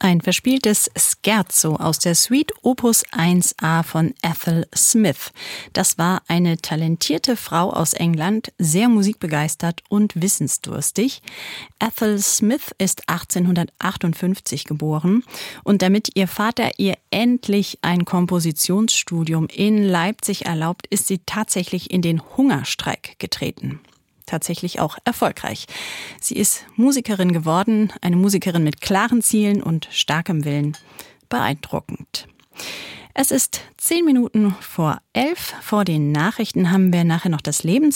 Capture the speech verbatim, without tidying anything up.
Ein verspieltes Scherzo aus der Suite Opus eins a von Ethel Smith. Das war eine talentierte Frau aus England, sehr musikbegeistert und wissensdurstig. Ethel Smith ist achtzehnhundertachtundfünfzig geboren und damit ihr Vater ihr endlich ein Kompositionsstudium in Leipzig erlaubt, ist sie tatsächlich in den Hungerstreik getreten. Tatsächlich auch erfolgreich. Sie ist Musikerin geworden, eine Musikerin mit klaren Zielen und starkem Willen. Beeindruckend. Es ist zehn Minuten vor elf. Vor den Nachrichten haben wir nachher noch das Lebens